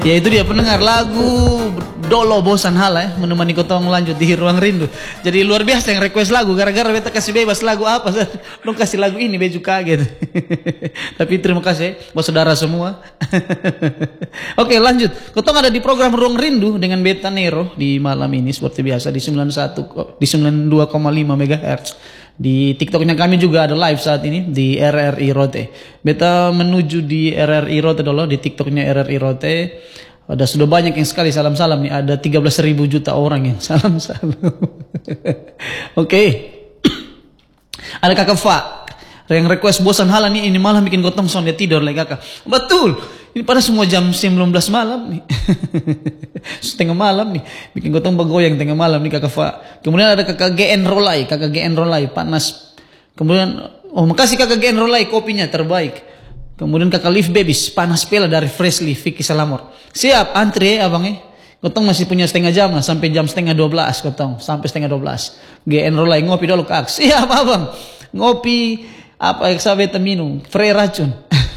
Ya itu dia pendengar lagu Dolo Bosan Hala ya, menemani kotong lanjut di Ruang Rindu. Jadi luar biasa yang request lagu, gara-gara beta kasih bebas lagu apa, dong kasih lagu ini beju kaget. Tapi terima kasih buat saudara semua. Oke lanjut, kotong ada di program Ruang Rindu dengan Beta Nero di malam ini seperti biasa di 92,5 MHz. Di TikToknya kami juga ada live saat ini di RRI Rote. Beta menuju di RRI Rote dulu, di TikToknya RRI Rote. Sudah banyak yang sekali salam-salam nih. Ada 13.000 juta orang yang salam-salam. Oke. Ada kakak Fa yang request Bosan Hala nih, ini malam bikin gotong sonde tidur lagi kakak. Betul. Ini pada semua jam 19 malam nih. Setengah malam nih. Bikin gotong bergoyang tengah malam nih kakak Fa. Kemudian ada kakak GN Rolai. Kakak GN Rolai panas. Kemudian, makasih kakak GN Rolai, kopinya terbaik. Kemudian kakak Live Babies, panas pela dari Freshly, Vicky Salamor. Siap, antri ya abang ya. Gotong masih punya setengah jam lah, sampai jam setengah 12 gotong. Sampai setengah 12. GN Rolai, ngopi dulu kak. Siap abang. Ngopi, apa yang saya beta minum. Free racun.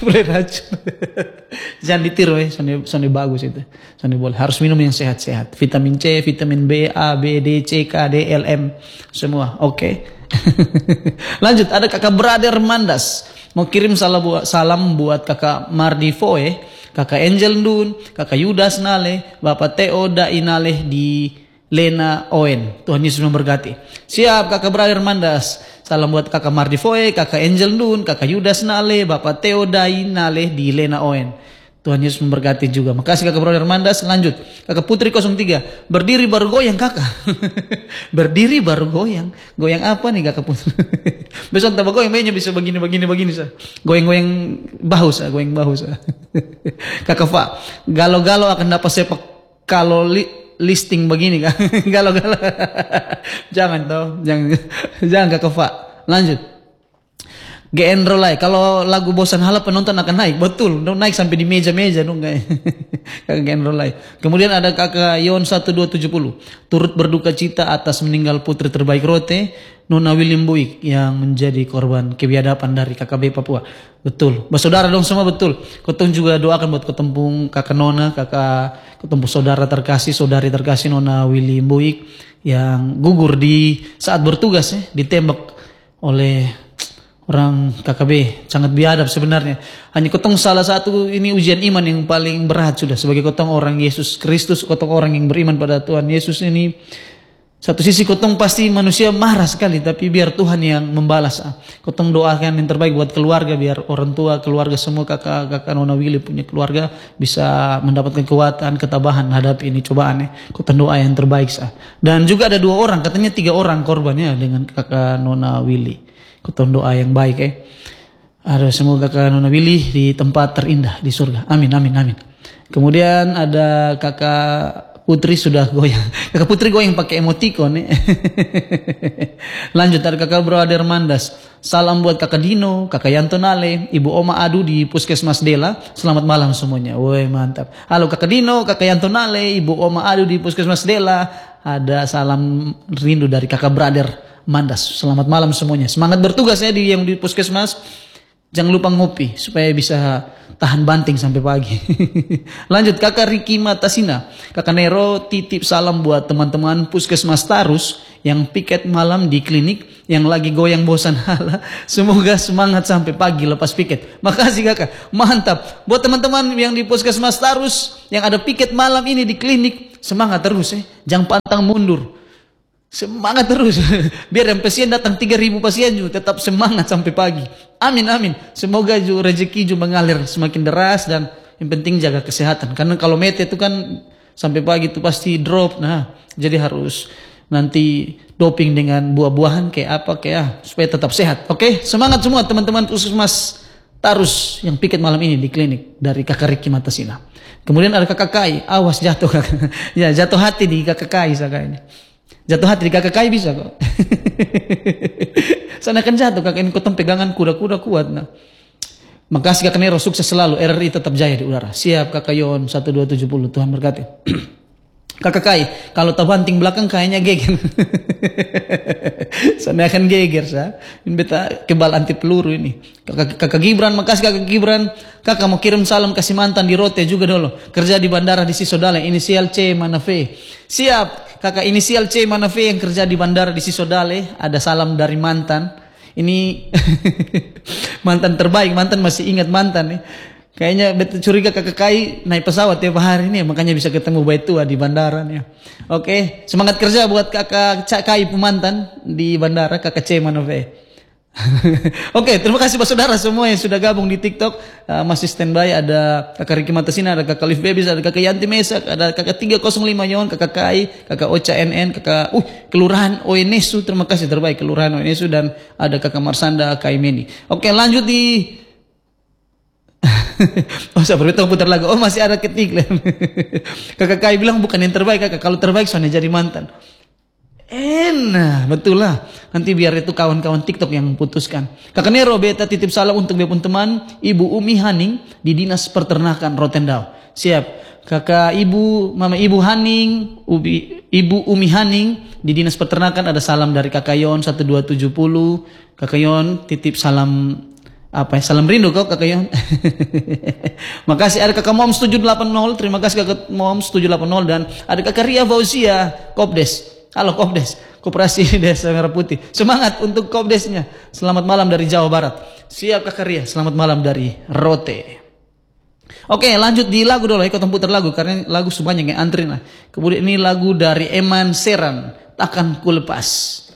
Jangan ditiru ya, soalnya bagus itu. Soalnya boleh, harus minum yang sehat-sehat. Vitamin C, vitamin B, A, B, D, C, K, D, L, M. Semua, oke. Lanjut, ada kakak Brother Mandas. Mau kirim salam buat kakak Mardi Foe, kakak Angel Ndun, kakak Yudas Nale, bapak Theo Dainale di Lena Owen. Tuhan Yesus memberkati. Siap kakak Brother Mandas. Salam buat kakak Mardi Foe, kakak Angel Ndun, kakak Yudas Nale, bapak Theo Dainale di Lena Owen. Tuhan Yesus memberkati juga. Makasih kakak Brother Mandas. Lanjut. Kakak Putri 03. Berdiri baru goyang kakak. Berdiri baru goyang. Goyang apa nih kakak Putri? Besok tambah goyang, mainnya bisa begini. Goyang-goyang bahu sah. Goyang bahu sah. Kakak Fa. Galau-galau akan dapat sepak kalau listing begini kak. Galau-galau. Jangan tau. Jangan kakak Fa. Lanjut. GN Rolai, kalau lagu Bosan Hala penonton akan naik, betul, dong naik sampai di meja-meja dong kayak kakak GN Rolai. Kemudian ada kakak Yon 1270, turut berduka cita atas meninggal putri terbaik Rote, Nona William Buik yang menjadi korban kebiadaban dari KKB Papua. Betul, bersaudara dong semua betul. Kotong juga doakan buat ketempung kakak Nona, kakak ketempung saudara terkasih, saudari terkasih Nona William Buik yang gugur di saat bertugas ya, ditembak oleh orang KKB, sangat biadab sebenarnya. Hanya kotong salah satu ini ujian iman yang paling berat sudah. Sebagai kotong orang Yesus Kristus, kotong orang yang beriman pada Tuhan Yesus ini. Satu sisi kotong pasti manusia marah sekali, tapi biar Tuhan yang membalas. Kotong doakan yang terbaik buat keluarga, biar orang tua, keluarga semua, kakak Nona Willy punya keluarga bisa mendapatkan kekuatan, ketabahan hadapi ini cobaan. Kotong doa yang terbaik. Dan juga ada 2 orang, katanya 3 orang korbannya dengan kakak Nona Willy. Kotong doa yang baik Ada semoga kakak Nona Willy di tempat terindah di surga. Amin, amin, amin. Kemudian ada kakak Putri sudah goyang. Kakak Putri goyang pakai emoticon Lanjut ada kakak Brother Mandas. Salam buat kakak Dino, kakak Yanto Nale, ibu Oma Adu di Puskesmas Dela. Selamat malam semuanya. Woi mantap. Halo kakak Dino, kakak Yanto Nale, ibu Oma Adu di Puskesmas Dela. Ada salam rindu dari kakak Brother Mandas. Selamat malam semuanya. Semangat bertugas ya di yang di puskesmas. Jangan lupa ngopi supaya bisa tahan banting sampai pagi. Lanjut kakak Riki Matasina. Kakak Nero titip salam buat teman-teman puskesmas Tarus yang piket malam di klinik yang lagi goyang Bosan Hala. Semoga semangat sampai pagi lepas piket. Makasih kakak. Mantap. Buat teman-teman yang di puskesmas Tarus yang ada piket malam ini di klinik, semangat terus ya. Jangan pantang mundur. Semangat terus. Biar yang pasien datang 3.000 pasien juga tetap semangat sampai pagi. Amin, amin. Semoga juga rezeki juga mengalir semakin deras dan yang penting jaga kesehatan. Karena kalau mete itu kan sampai pagi itu pasti drop. Nah, jadi harus nanti doping dengan buah-buahan kayak apa supaya tetap sehat. Oke, semangat semua teman-teman puskesmas Tarus yang piket malam ini di klinik dari kakak Riki Matasina. Kemudian ada kakak Kai. Awas jatuh kakak. Ya, jatuh hati di kakak Kai ini. Jatuh hati di kakak Kai bisa kok. Sana kan jatuh kakak ini kotong pegangan kuda-kuda kuat. Nah. Makasih kakak Nero, sukses selalu. RRI tetap jaya di udara. Siap kakak Yon 1270. Tuhan berkati. Kakak Kai, kalau terbanting belakang kayaknya geger. Sana akan geger, sa. Ini beta kebal anti peluru ini. Kakak Gibran, makasih Kakak Gibran. Kakak mau kirim salam kasih mantan di Rote juga dulu. Kerja di bandara di Sisodale, inisial C Manafe. Siap, kakak inisial C Manafe yang kerja di bandara di Sisodale. Ada salam dari mantan. Ini mantan terbaik, mantan masih ingat mantan nih. Kayaknya betul curiga kakak Kai naik pesawat tiap hari nih, makanya bisa ketemu bayi tua di bandara nih. Oke, semangat kerja buat kakak Kai pemantan di bandara, kakak C Manove. Oke, terima kasih Pak Saudara semua yang sudah gabung di TikTok. Masih standby, ada kakak Ricky Matasina, ada kakak Liv Babies, ada kakak Yanti Mesak, ada kakak 305 Yon, kakak Kai, kakak Ocha NN, kakak Kelurahan Oenesu, terima kasih terbaik Kelurahan Oenesu, dan ada kakak Marsanda Kaimeni. Oke, lanjut di saya beritahu putar lagu. Oh, masih ada ketik. Kakak Kai bilang bukan yang terbaik kakak. Kalau terbaik soalnya jadi mantan. Enak, betul lah. Nanti biar itu kawan-kawan TikTok yang putuskan. Kakak Nero, beta titip salam untuk bepun teman Ibu Umi Haning di Dinas Peternakan Rotendao. Siap. Kakak Mama Ibu Haning, Ibu Umi Haning di Dinas Peternakan, ada salam dari Kakak Yon 1270. Kakak Yon titip salam salam rindu kok kakak Yon. Makasih, ada kakak Moms 780, terima kasih kakak Moms 780, dan ada kakak Ria Fauzia Kopdes. Halo Kopdes, Koperasi Desa Merah Putih. Semangat untuk Kopdesnya. Selamat malam dari Jawa Barat. Siap kakak Ria, selamat malam dari Rote. Oke, lanjut di lagu dulu, ikut putar lagu karena lagu sebanyak yang antri lah. Kemudian ini lagu dari Eman Seran, Takkan Ku Lepas.